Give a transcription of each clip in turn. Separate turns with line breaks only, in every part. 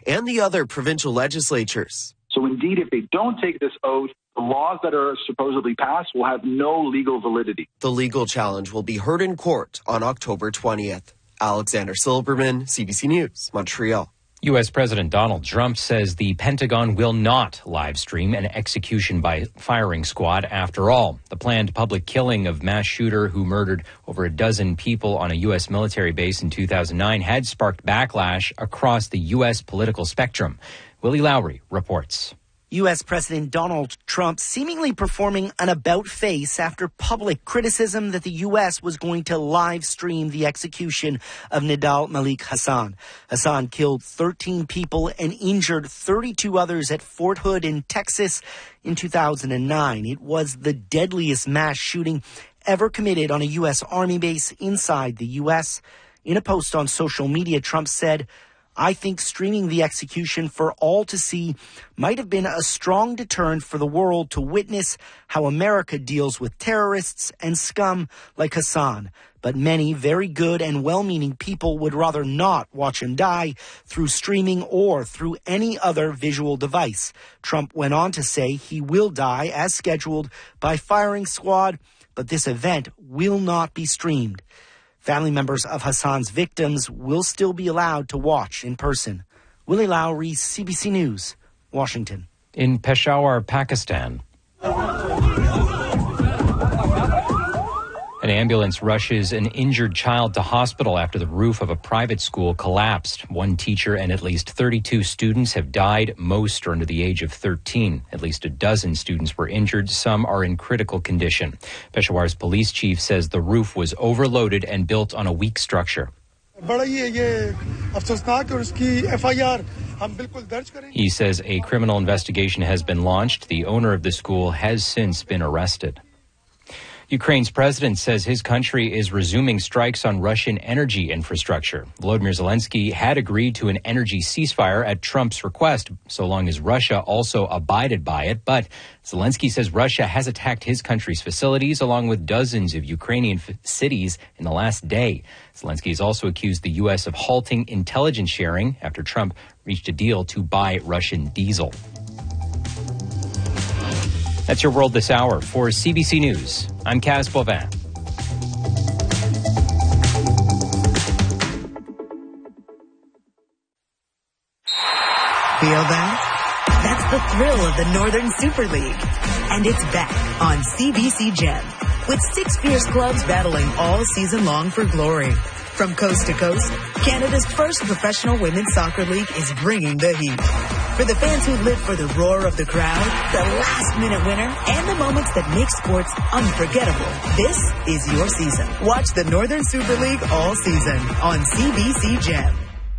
and the other provincial legislatures.
So indeed, if they don't take this oath, the laws that are supposedly passed will have no legal validity.
The legal challenge will be heard in court on October 20th. Alexander Silberman, CBC News, Montreal.
U.S. President Donald Trump says the Pentagon will not live stream an execution by firing squad after all. The planned public killing of mass shooter who murdered over a dozen people on a U.S. military base in 2009 had sparked backlash across the U.S. political spectrum. Willie Lowry reports.
U.S. President Donald Trump seemingly performing an about-face after public criticism that the U.S. was going to live stream the execution of Nidal Malik Hasan. Hasan killed 13 people and injured 32 others at Fort Hood in Texas in 2009. It was the deadliest mass shooting ever committed on a U.S. Army base inside the U.S. In a post on social media, Trump said, "I think streaming the execution for all to see might have been a strong deterrent for the world to witness how America deals with terrorists and scum like Hasan. But many very good and well-meaning people would rather not watch him die through streaming or through any other visual device." Trump went on to say he will die as scheduled by firing squad, but this event will not be streamed. Family members of Hasan's victims will still be allowed to watch in person. Willie Lowry, CBC News, Washington.
In Peshawar, Pakistan, an ambulance rushes an injured child to hospital after the roof of a private school collapsed. One teacher and at least 32 students have died. Most are under the age of 13. At least a dozen students were injured. Some are in critical condition. Peshawar's police chief says the roof was overloaded and built on a weak structure. He says a criminal investigation has been launched. The owner of the school has since been arrested. Ukraine's president says his country is resuming strikes on Russian energy infrastructure. Volodymyr Zelensky had agreed to an energy ceasefire at Trump's request, so long as Russia also abided by it. But Zelensky says Russia has attacked his country's facilities along with dozens of Ukrainian cities in the last day. Zelensky has also accused the U.S. of halting intelligence sharing after Trump reached a deal to buy Russian diesel. That's your world this hour. For CBC News, I'm Kaz Bovin.
Feel that? That's the thrill of the Northern Super League. And it's back on CBC Gem, with 6 fierce clubs battling all season long for glory. From coast to coast, Canada's first professional women's soccer league is bringing the heat. For the fans who live for the roar of the crowd, the last-minute winner, and the moments that make sports unforgettable, this is your season. Watch the Northern Super League all season on CBC Gem.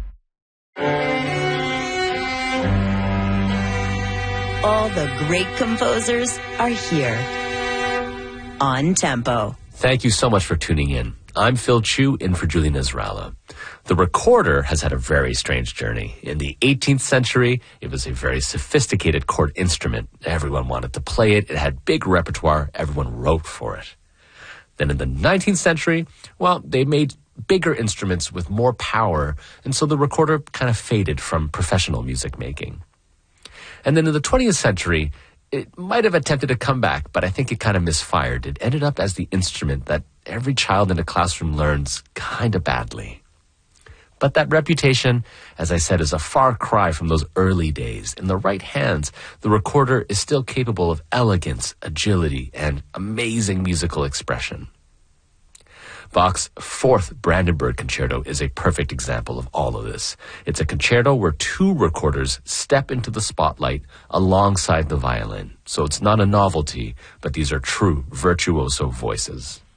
All the great composers are here on Tempo.
Thank you so much for tuning in. I'm Phil Chu, in for Julie Nasrallah. The recorder has had a very strange journey. In the 18th century, it was a very sophisticated court instrument. Everyone wanted to play it. It had big repertoire. Everyone wrote for it. Then in the 19th century, well, they made bigger instruments with more power, and so the recorder kind of faded from professional music making. And then in the 20th century, it might have attempted a comeback, but I think it kind of misfired. It ended up as the instrument that every child in a classroom learns kind of badly. But that reputation, as I said, is a far cry from those early days. In the right hands, the recorder is still capable of elegance, agility, and amazing musical expression. Bach's 4th Brandenburg Concerto is a perfect example of all of this. It's a concerto where 2 recorders step into the spotlight alongside the violin. So it's not a novelty, but these are true virtuoso voices.